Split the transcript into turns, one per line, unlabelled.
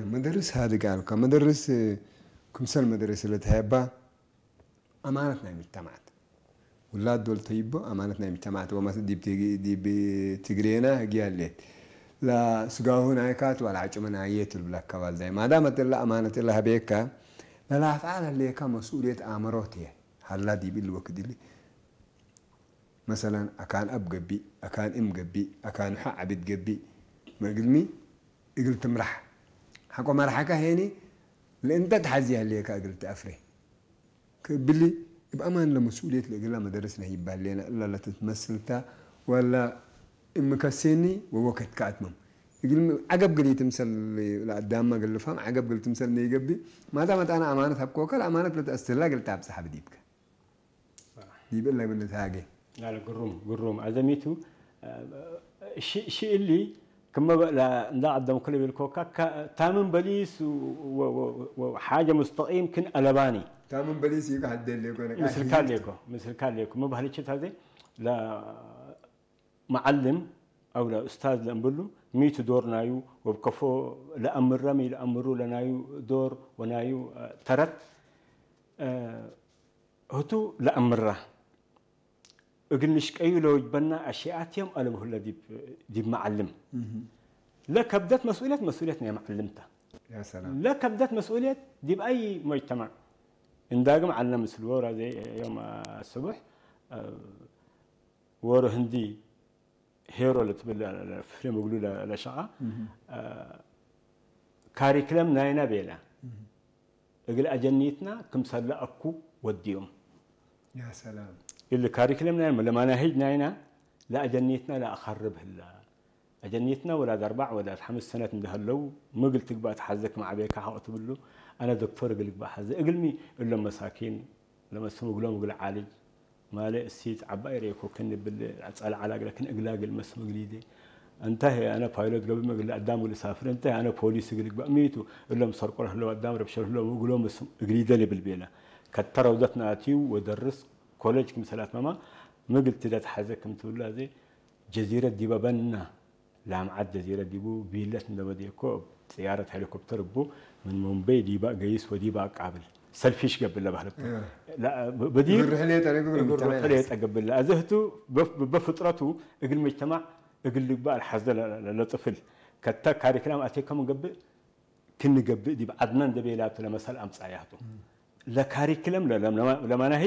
مدرس هذا قالوا كمدرس كمثال مدرسة اللي تهبا أمانتنا المجتمعات ولاد دول طيبة أمانتنا المجتمعات وما دي بتجرينا قال لي لا سجاهون عيكات ولا عجمنا عيت البلاك والدي ما دامت إلا أمانة الله بيكا لا أفعال اللي كان مسؤولية آمراتي هلا دي بالوقت دي مثلا أكان أب جبي أكان أم جبي أكان حق عبد جبي ما قلمي قلت مرح حكوا مرحكة هني لأن تحزيها اللي قلت أفري كبلي يبقى ما لنا مسؤولية اللي قلنا مدرسنا هي بالينا إلا لا تتمثلتا ولا مكسيني ووقت كاتمم يقول عقب قلي تمثل لقدام ما قال له فهم عقب قلت تمثل نيجبي ما دامت أنا أمانة هبكوكا أمانة لا تأستلا قلت أبصح بديبك دي بالله من الثاقي
لا قروم عزميتو شيء اللي كما لا قدام كل بالكوكا تامن بليس وحاجة مستقيم كن ألباني
تامن بليس يقعد ليكو
مثل كان ليكو ما بهالشيء هذا لا معلم أو لا أستاذ لأنبلو ميتو دور نايو وبكفو لأمر رمي لأمرو لنايو دور ونايو ترت هتو لأمره أقولنيش أي لو جبنا أشياء يوم ألم هو الذي دي معلم لا كبدت مسؤوليتنا يا معلمته
يا سلام
لا كبدت مسؤولية دي بأي مجتمع إن داقم علم الورا زي يوم الصبح ورا هندي هيرو اللي تبلا فيلم يقولوا له شقة كاريكلم ناينا بيلا أقول أجنيتنا كم سلا أكو وديهم
يا سلام
اللي كاريكلم ناينا لما نهج ناينا لا أجنيتنا لا أخرب هلا أجنيتنا ولا 4 ولا 5 سنوات ندهلو ما قلت بقى تحزك مع بيك حاقت بقول أنا دكتور قلت بقى حزك أقلمي إلا مساكين لما سمو قلهم قل عالج ما له السيت عباير يكو كن بالأسأل على لكن إقلاق المسمى قليدي انتهي أنا بايلوت قبل ما قل قدام ولا سافر انتهي أنا بوليس قلت بقى ميتو إلا مسرقوا له قدام ربشر له وقولهم مسم قليدي اللي بالبيلة كتروا ودتنا أتيو ودرس كوليج كمثالات ماما ما قلت ده تحزك كم تقول له زي جزيرة ديبا بنا لا معد جزيرة ديبو بيلت نبديكو سيارة هليكوبتر بو من مومباي ديبا قيس وديبا قابل سلفيش قبل لا بحلب لا بديل
الرحلات
الرحلات قبل لا ازهتو بفطرته اقل مجتمع اقل بقى الحزه للطفل كتا كاريكلام اتي كم قبل كن قبل دي عدنان دبيلات لمثل امصاياته لا كاريكلام لما نهي